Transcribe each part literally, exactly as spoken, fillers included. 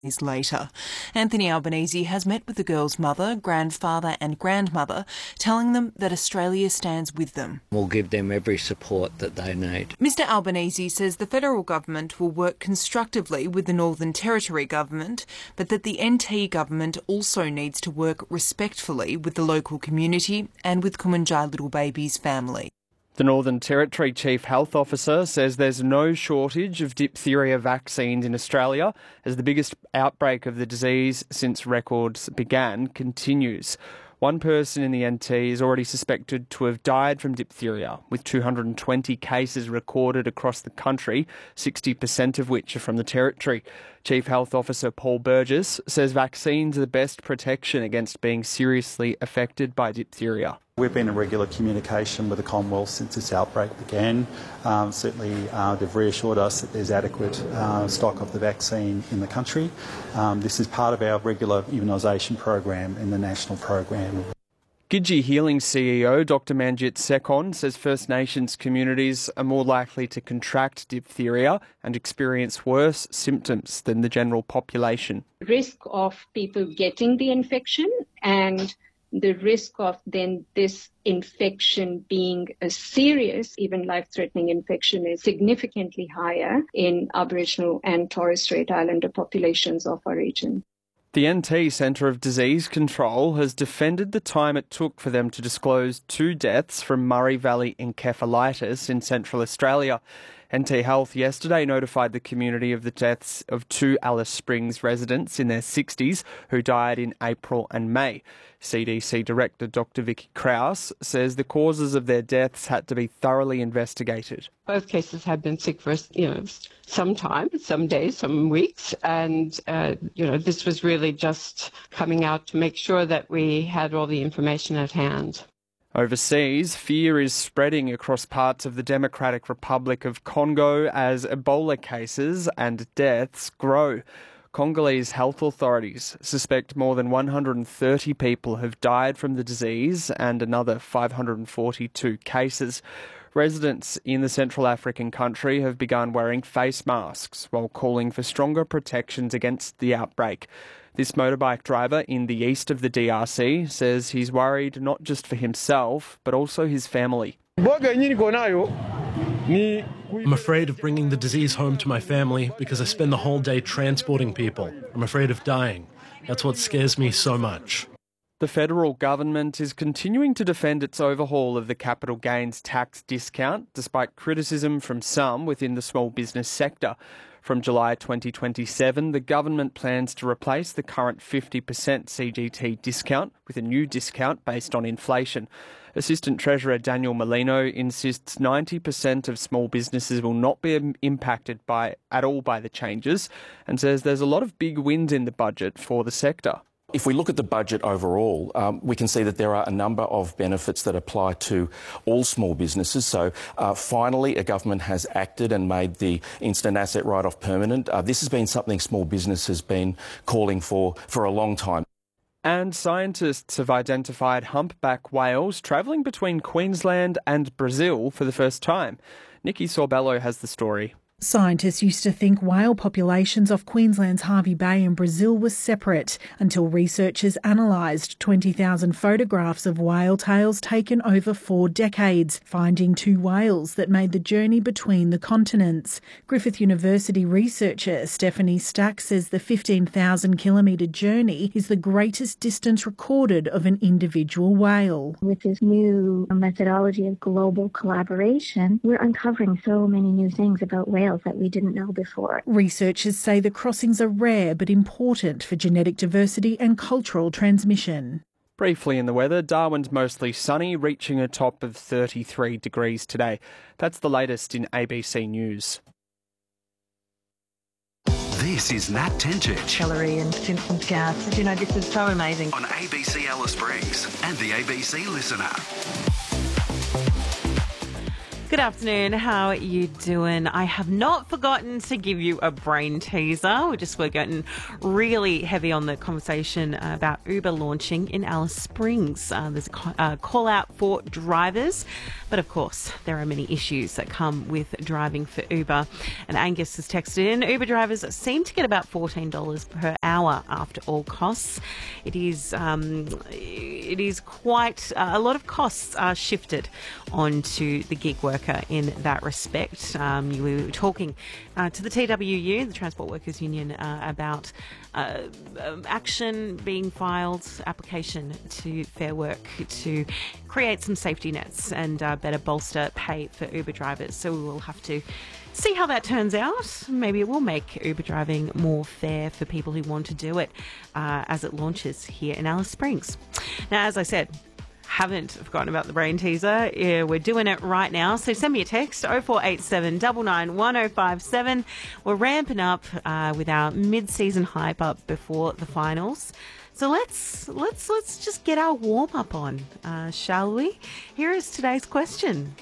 later. Anthony Albanese has met with the girls' mother, grandfather and grandmother, telling them that Australia stands with them. We'll give them every support that they need. Mister Albanese says the federal government will work constructively with the Northern Territory government, but that the N T government also needs to work respectfully with the local community and with Kumanjai Little Baby's family. The Northern Territory Chief Health Officer says there's no shortage of diphtheria vaccines in Australia as the biggest outbreak of the disease since records began continues. One person in the N T is already suspected to have died from diphtheria, with two hundred twenty cases recorded across the country, sixty percent of which are from the Territory. Chief Health Officer Paul Burgess says vaccines are the best protection against being seriously affected by diphtheria. We've been in regular communication with the Commonwealth since this outbreak began. Um, certainly uh, they've reassured us that there's adequate uh, stock of the vaccine in the country. Um, this is part of our regular immunisation program in the national program. Gidgee Healing C E O Doctor Manjit Sekon says First Nations communities are more likely to contract diphtheria and experience worse symptoms than the general population. Risk of people getting the infection and the risk of then this infection being a serious, even life-threatening infection is significantly higher in Aboriginal and Torres Strait Islander populations of our region. The N T Centre of Disease Control has defended the time it took for them to disclose two deaths from Murray Valley encephalitis in Central Australia. N T Health yesterday notified the community of the deaths of two Alice Springs residents in their sixties who died in April and May. C D C Director Doctor Vicky Krause says the causes of their deaths had to be thoroughly investigated. Both cases had been sick for, you know, some time, some days, some weeks, and, uh, you know, this was really just coming out to make sure that we had all the information at hand. Overseas, fear is spreading across parts of the Democratic Republic of Congo as Ebola cases and deaths grow. Congolese health authorities suspect more than one hundred thirty people have died from the disease and another five hundred forty-two cases. Residents in the Central African country have begun wearing face masks while calling for stronger protections against the outbreak. This motorbike driver in the east of the D R C says he's worried not just for himself, but also his family. I'm afraid of bringing the disease home to my family because I spend the whole day transporting people. I'm afraid of dying. That's what scares me so much. The federal government is continuing to defend its overhaul of the capital gains tax discount, despite criticism from some within the small business sector. From July twenty twenty-seven, the government plans to replace the current fifty percent C G T discount with a new discount based on inflation. Assistant Treasurer Daniel Molino insists ninety percent of small businesses will not be impacted by at all by the changes and says there's a lot of big wins in the budget for the sector. If we look at the budget overall, um, we can see that there are a number of benefits that apply to all small businesses. So uh, finally, a government has acted and made the instant asset write-off permanent. Uh, this has been something small business has been calling for for a long time. And scientists have identified humpback whales travelling between Queensland and Brazil for the first time. Nikki Sorbello has the story. Scientists used to think whale populations off Queensland's Hervey Bay in Brazil were separate until researchers analysed twenty thousand photographs of whale tails taken over four decades, finding two whales that made the journey between the continents. Griffith University researcher Stephanie Stack says the fifteen thousand kilometre journey is the greatest distance recorded of an individual whale. With this new methodology of global collaboration, we're uncovering so many new things about whales that we didn't know before. Researchers say the crossings are rare but important for genetic diversity and cultural transmission. Briefly in the weather, Darwin's mostly sunny, reaching a top of thirty-three degrees today. That's the latest in A B C News. This is Nat Tenchich. Hillary and Simpsons gas. You know, this is so amazing. On A B C Alice Springs and the A B C Listen app. Good afternoon. How are you doing? I have not forgotten to give you a brain teaser. We just were getting really heavy on the conversation about Uber launching in Alice Springs. Uh, there's a uh, call out for drivers, but of course there are many issues that come with driving for Uber. And Angus has texted in, Uber drivers seem to get about fourteen dollars per hour after all costs. It is um, it is quite uh, a lot of costs are shifted onto the gig worker in that respect. Um, you were talking uh, to the T W U, the Transport Workers Union, uh, about uh, um, action being filed, application to Fair Work to create some safety nets and uh, better bolster pay for Uber drivers. So we will have to see how that turns out. Maybe it will make Uber driving more fair for people who want to do it uh, as it launches here in Alice Springs. Now, as I said, haven't forgotten about the brain teaser. Yeah, we're doing it right now. So send me a text, oh four eight seven, nine nine, one oh five seven. We're ramping up uh, with our mid-season hype up before the finals. So let's let's let's just get our warm-up on, uh, shall we? Here is today's question.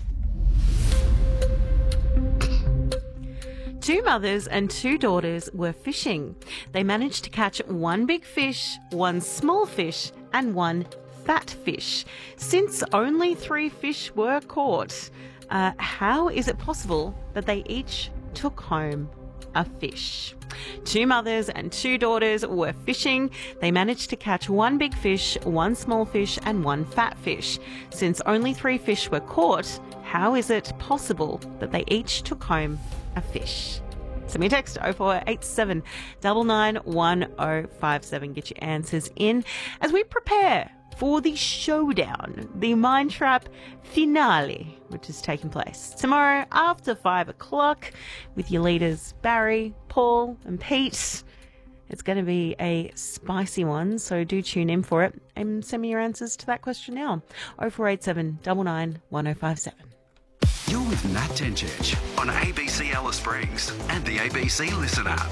Two mothers and two daughters were fishing. They managed to catch one big fish, one small fish, and one fat fish. Since only three fish were caught, uh, how is it possible that they each took home a fish? Two mothers and two daughters were fishing. They managed to catch one big fish, one small fish, and one fat fish. Since only three fish were caught, how is it possible that they each took home a fish? Send me a text, oh four eight seven, nine nine, one oh five seven. Get your answers in as we prepare for the showdown, the Mind Trap finale, which is taking place tomorrow after five o'clock with your leaders Barry, Paul and Pete. It's going to be a spicy one, so do tune in for it and send me your answers to that question now. oh four eight seven, nine nine, one oh five seven. You're with Nat Tencic on A B C Alice Springs and the A B C Listen app.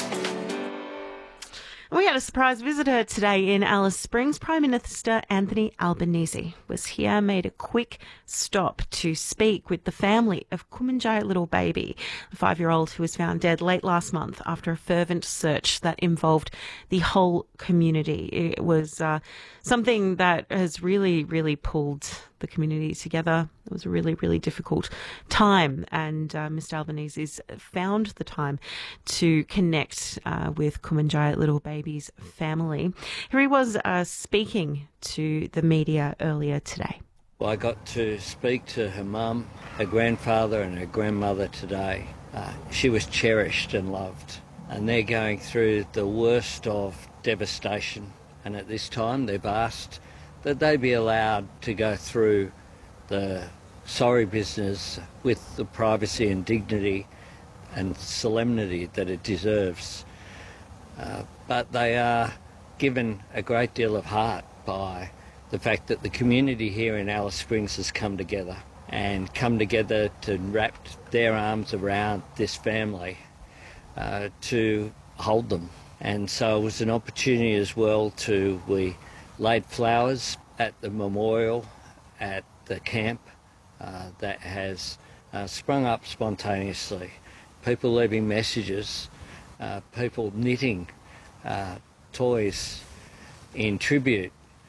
We had a surprise visitor today in Alice Springs. Prime Minister Anthony Albanese was here, made a quick stop to speak with the family of Kumanjaya little baby, a five-year-old who was found dead late last month after a fervent search that involved the whole community. It was uh, something that has really, really pulled the community together. It was a really, really difficult time, and uh, Mister Albanese found the time to connect uh, with Kumanjaya little baby's family. Here he was uh, speaking to the media earlier today. Well, I got to speak to her mum, her grandfather and her grandmother today. Uh, she was cherished and loved, and they're going through the worst of devastation, and at this time they've asked that they be allowed to go through the sorry business with the privacy and dignity and solemnity that it deserves. Uh, but they are given a great deal of heart by the fact that the community here in Alice Springs has come together and come together to wrap their arms around this family uh, to hold them. And so it was an opportunity as well to, we laid flowers at the memorial at the camp uh, that has uh, sprung up spontaneously. People leaving messages, uh, people knitting uh, toys in tribute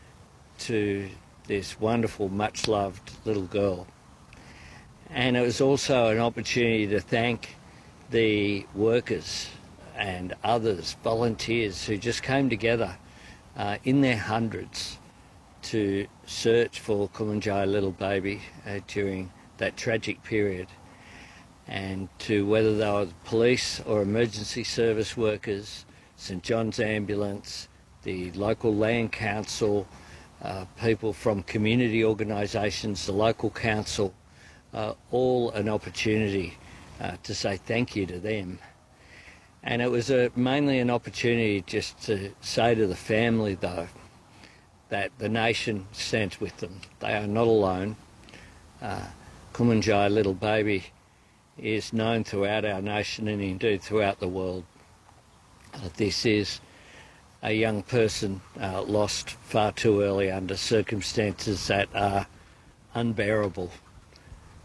to this wonderful, much-loved little girl. And it was also an opportunity to thank the workers and others, volunteers, who just came together uh, in their hundreds to search for Kumanjaya little baby uh, during that tragic period, and to whether they were police or emergency service workers, St John's Ambulance, the local land council, uh, people from community organisations, the local council, uh, all an opportunity uh, to say thank you to them. And it was a, mainly an opportunity just to say to the family, though, that the nation stands with them. They are not alone. Uh, Kumanjaya little baby is known throughout our nation and indeed throughout the world. Uh, this is a young person uh, lost far too early under circumstances that are unbearable.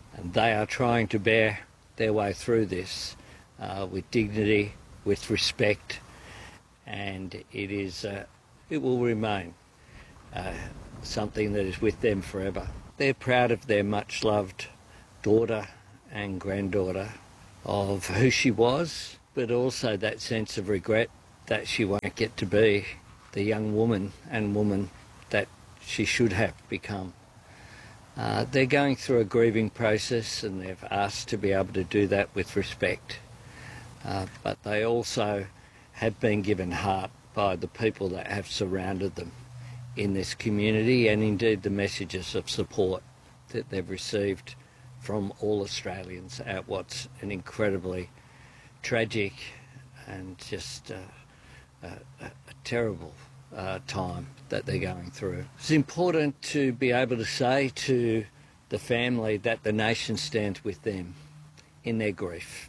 And they are trying to bear their way through this uh, with dignity, with respect, and it is uh, it will remain uh, something that is with them forever. They're proud of their much-loved daughter and granddaughter, of who she was, but also that sense of regret that she won't get to be the young woman and woman that she should have become. Uh, they're going through a grieving process, and they've asked to be able to do that with respect. Uh, but they also have been given heart by the people that have surrounded them in this community, and indeed the messages of support that they've received from all Australians at what's an incredibly tragic and just uh, a, a terrible uh, time that they're going through. It's important to be able to say to the family that the nation stands with them in their grief.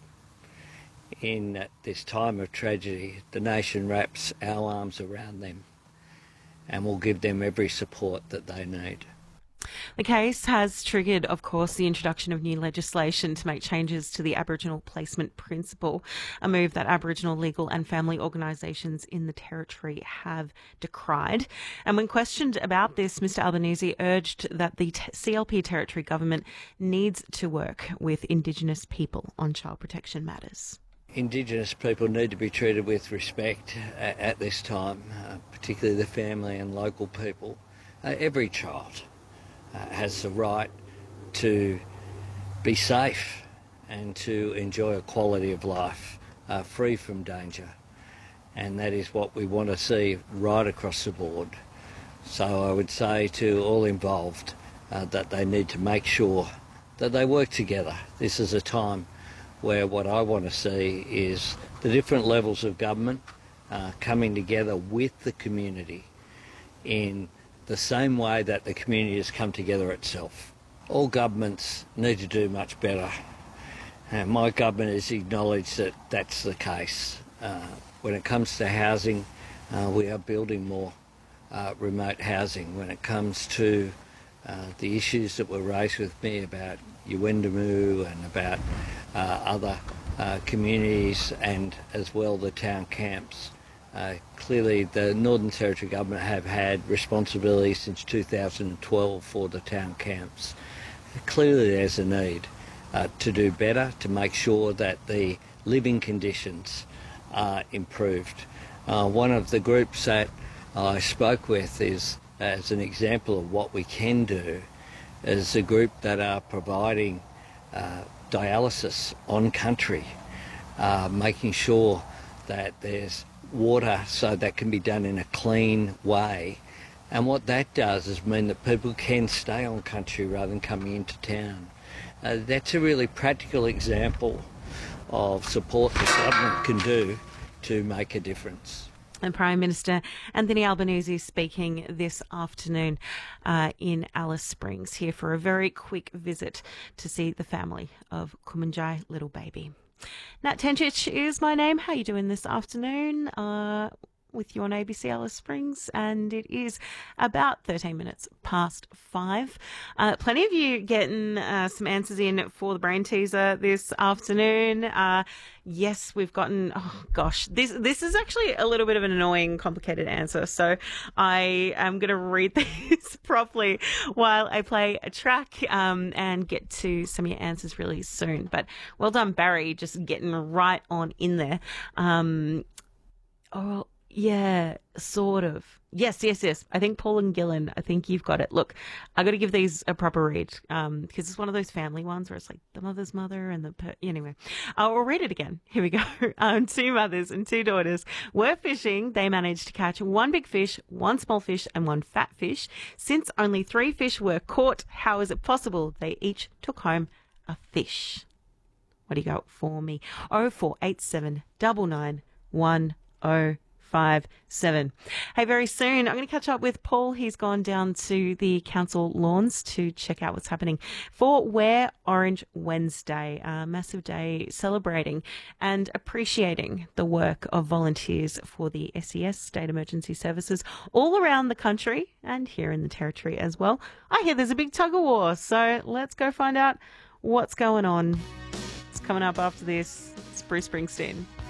In this time of tragedy, the nation wraps our arms around them and will give them every support that they need. The case has triggered, of course, the introduction of new legislation to make changes to the Aboriginal Placement Principle, a move that Aboriginal legal and family organisations in the Territory have decried. And when questioned about this, Mister Albanese urged that the C L P Territory Government needs to work with Indigenous people on child protection matters. Indigenous people need to be treated with respect at, at this time, uh, particularly the family and local people. Uh, every child Uh, has the right to be safe and to enjoy a quality of life uh, free from danger, and that is what we want to see right across the board. So I would say to all involved uh, that they need to make sure that they work together. This is a time where what I want to see is the different levels of government uh, coming together with the community in the same way that the community has come together itself. All governments need to do much better, and my government has acknowledged that that's the case. Uh, when it comes to housing, uh, we are building more uh, remote housing. When it comes to uh, the issues that were raised with me about Yuendamu and about uh, other uh, communities, and as well the town camps, Uh, clearly the Northern Territory Government have had responsibility since two thousand twelve for the town camps. Clearly there's a need uh, to do better, to make sure that the living conditions are improved. Uh, one of the groups that I spoke with is, as an example of what we can do, is a group that are providing uh, dialysis on country, uh, making sure that there's water so that can be done in a clean way. And what that does is mean that people can stay on country rather than coming into town. Uh, that's a really practical example of support the government can do to make a difference. And Prime Minister Anthony Albanese speaking this afternoon uh, in Alice Springs, here for a very quick visit to see the family of Kumanjai little baby. Nat Tencic is my name. How are you doing this afternoon? Uh, with you on A B C Alice Springs, and it is about thirteen minutes past five. Uh, plenty of you getting uh, some answers in for the brain teaser this afternoon. Uh, yes, we've gotten, oh gosh, this this is actually a little bit of an annoying, complicated answer, so I am going to read this properly while I play a track um, and get to some of your answers really soon. But well done, Barry, just getting right on in there. Um, oh, Yeah, sort of. Yes, yes, yes. I think Paul and Gillen, I think you've got it. Look, I got to give these a proper read um, because it's one of those family ones where it's like the mother's mother and the... Per- anyway, I'll read it again. Here we go. Um, two mothers and two daughters were fishing. They managed to catch one big fish, one small fish and one fat fish. Since only three fish were caught, how is it possible they each took home a fish? What do you got for me? oh four eight seven nine nine one oh five seven. Hey, very soon I'm going to catch up with Paul. He's gone down to the council lawns to check out what's happening for Wear Orange Wednesday, a massive day celebrating and appreciating the work of volunteers for the S E S, State Emergency Services, all around the country and here in the Territory as well. I hear there's a big tug of war, so let's go find out What's going on? It's coming up after this. It's Bruce Springsteen.